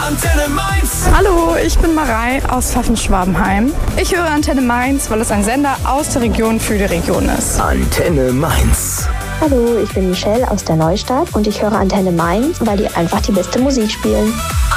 Antenne Mainz. Hallo, ich bin Marei aus Pfaffenschwabenheim. Ich höre Antenne Mainz, weil es ein Sender aus der Region für die Region ist. Antenne Mainz. Hallo, ich bin Michelle aus der Neustadt und ich höre Antenne Mainz, weil die einfach die beste Musik spielen.